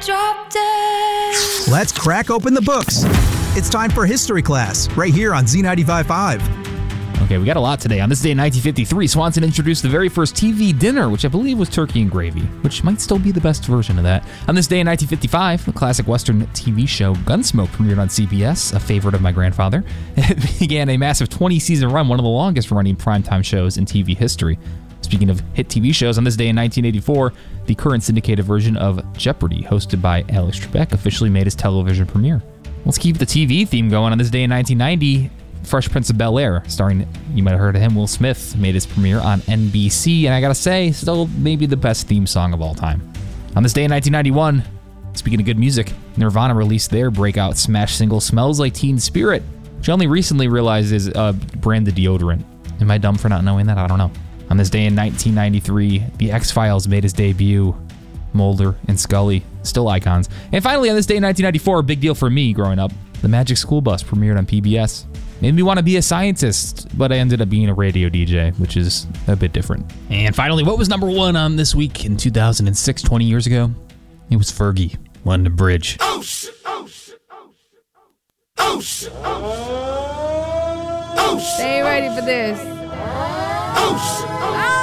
drop dead. Let's crack open the books. It's time for history class, right here on Z95.5. Okay, we got a lot today. On this day in 1953, Swanson introduced the very first TV dinner, which I believe was turkey and gravy, which might still be the best version of that. On this day in 1955, the classic Western TV show Gunsmoke premiered on CBS, a favorite of my grandfather. It began a massive 20-season run, one of the longest-running primetime shows in TV history. Speaking of hit TV shows, on this day in 1984, the current syndicated version of Jeopardy, hosted by Alex Trebek, officially made its television premiere. Let's keep the TV theme going. On this day in 1990, Fresh Prince of Bel-Air, starring, you might have heard of him, Will Smith, made its premiere on NBC, and I gotta say, still maybe the best theme song of all time. On this day in 1991, speaking of good music, Nirvana released their breakout smash single, Smells Like Teen Spirit, which I only recently realized is a brand of deodorant. Am I dumb for not knowing that? I don't know. On this day in 1993, The X-Files made its debut. Mulder and Scully, still icons. And finally, on this day in 1994, a big deal for me growing up, The Magic School Bus premiered on PBS. Made me want to be a scientist, but I ended up being a radio DJ, which is a bit different. And finally, what was number one on This Week in 2006, 20 years ago? It was Fergie, London Bridge. Oh, shit, oh, shit, oh, shit, oh, shit, oh, shit, oh, shit. Stay ready for this. Oh, shit.